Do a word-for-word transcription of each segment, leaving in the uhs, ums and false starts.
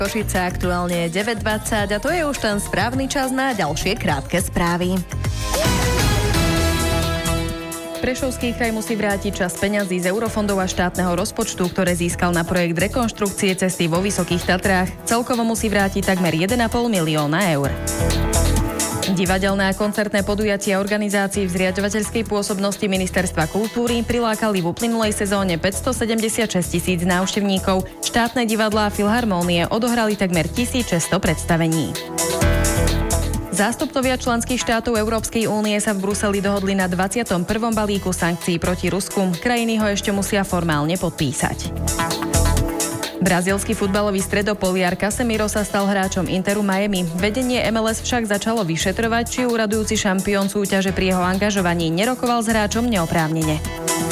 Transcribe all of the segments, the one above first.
Košice aktuálne je deväť dvadsať a to je už ten správny čas na ďalšie krátke správy. Prešovský kraj musí vrátiť časť peňazí z eurofondov a štátneho rozpočtu, ktoré získal na projekt rekonštrukcie cesty vo Vysokých Tatrách. Celkovo musí vrátiť takmer jeden a pol milióna eur. Divadelné a koncertné podujatia organizácií v zriaďovateľskej pôsobnosti Ministerstva kultúry prilákali v uplynulej sezóne päťstosedemdesiatšesť tisíc návštevníkov. Štátne divadlá a filharmónie odohrali takmer tisícšesťsto predstavení. Zástupcovia členských štátov Európskej únie sa v Bruseli dohodli na dvadsiatom prvom balíku sankcií proti Rusku. Krajiny ho ešte musia formálne podpísať. Brazílsky futbalový stredopoliar Casemiro sa stal hráčom Interu Miami. Vedenie em el es však začalo vyšetrovať, či úradujúci šampión súťaže pri jeho angažovaní nerokoval s hráčom neoprávnene.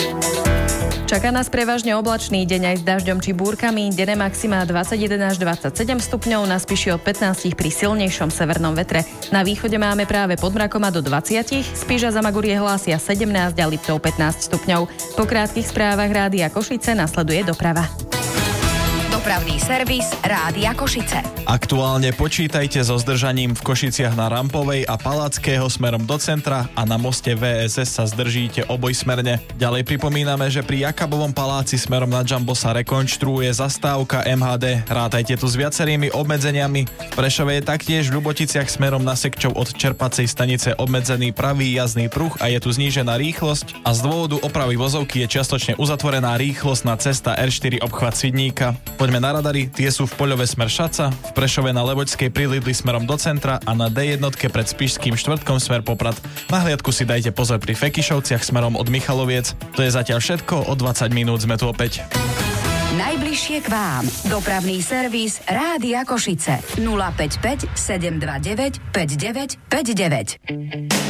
Čaká nás prevažne oblačný deň aj s dažďom či búrkami. Denné maximá dvadsaťjeden až dvadsaťsedem stupňov, na Spiši od pätnásť pri silnejšom severnom vetre. Na východe máme práve pod mrakom a do dvadsať, Spiš a Zamagurie hlásia sedemnásť a Liptov pätnásť stupňov. Po krátkych správach Rádia Košice nasleduje doprava. Dopravný servis Rádia Košice. Aktuálne počítajte so zdržaním v Košiciach na Rampovej a Palackého smerom do centra a na moste vé es es sa zdržíte obojsmerne. Ďalej pripomíname, že pri Jakabovom paláci smerom na Jumbo sa rekonštruuje zastávka em há dé. Rátajte tu s viacerými obmedzeniami. V Prešove je taktiež v Ľuboticiach smerom na Sekčov od čerpacej stanice obmedzený pravý jazdný pruh a je tu znížená rýchlosť a z dôvodu opravy vozovky je čiastočne uzatvorená rýchlostná cesta er štyri obchvat Svidníka. Poďme na radary, tie sú v Poľove smer Šaca, v Prešove na Levočskej pri Lidli smerom do centra a na dé jeden pred Spišským štvrtkom smer Poprad. Na hliadku si dajte pozor pri Fekišovciach smerom od Michaloviec. To je zatiaľ všetko, o dvadsať minút sme tu opäť. Najbližšie k vám. Dopravný servis Rádia Košice. nula päť päť sedem dva deväť päť deväť päť deväť.